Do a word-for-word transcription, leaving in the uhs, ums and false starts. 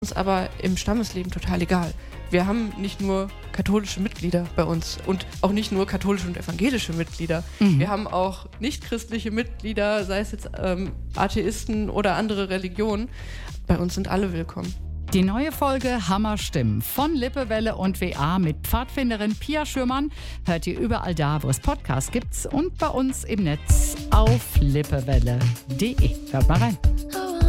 Uns aber im Stammesleben total egal. Wir haben nicht nur katholische Mitglieder bei uns und auch nicht nur katholische und evangelische Mitglieder. Mhm. Wir haben auch nichtchristliche Mitglieder, sei es jetzt ähm, Atheisten oder andere Religionen. Bei uns sind alle willkommen. Die neue Folge Hammerstimmen von Lippewelle und W A mit Pfadfinderin Pia Schürmann hört ihr überall da, wo es Podcasts gibt und bei uns im Netz auf lippewelle punkt de. Hört mal rein.